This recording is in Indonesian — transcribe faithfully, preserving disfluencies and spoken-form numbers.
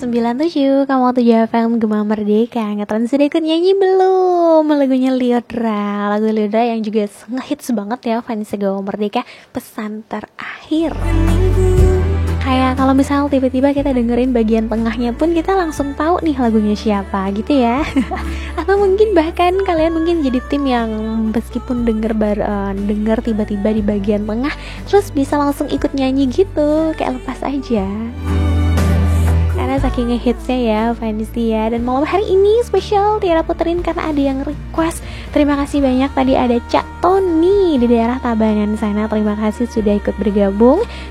sembilan tujuh, kamu tujuh F M Gema Merdeka. Ngetren sudah ikut nyanyi belum? Lagunya Lyodra. Lagu Lyodra yang juga ngehits banget ya, fans Gema Merdeka. Pesan terakhir. Kayak kalau misal tiba-tiba kita dengerin bagian tengahnya pun kita langsung tahu nih lagunya siapa gitu ya. Atau mungkin bahkan kalian mungkin jadi tim yang meskipun denger bar, uh, denger tiba-tiba di bagian tengah terus bisa langsung ikut nyanyi gitu, kayak lepas aja. Karena saking ngehitsnya ya Vanesti ya. Dan malam hari ini spesial Tiara puterin karena ada yang request. Terima kasih banyak, tadi ada Cak Tony di daerah Tabanan sana. Terima kasih sudah ikut bergabung.